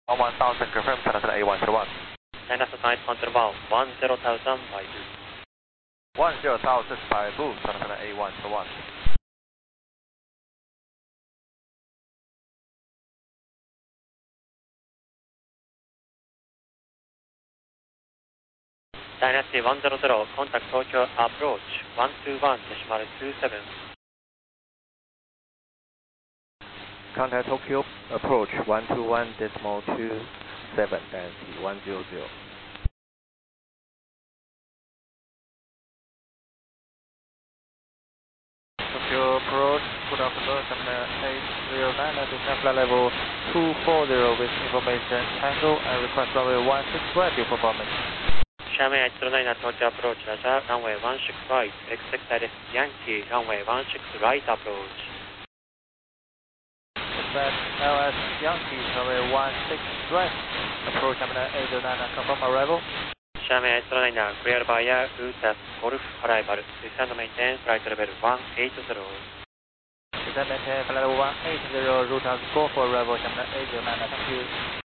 1000 confirm, China A101. China Flight Control 10,000 by 10,000 by Boo, China A101. Dynasty 100, contact Tokyo approach 121.27. Contact Tokyo approach 121.27, Dynasty 100. Tokyo approach, good afternoon, China 809, descend flight level 240 with information Tango and request runway 16 right, due performance. Xiamen 809 Tokyo approach, Roger, runway 16 right, expect direct Yankee, runway 16 right approach. Expect LS Yankee, runway 16 right, approach China 809, confirm arrival. Xiamen 809, clear via route Golf arrival, descend maintain flight level 180. Descend maintain flight level 180, route Golf arrival, China 809, thank you.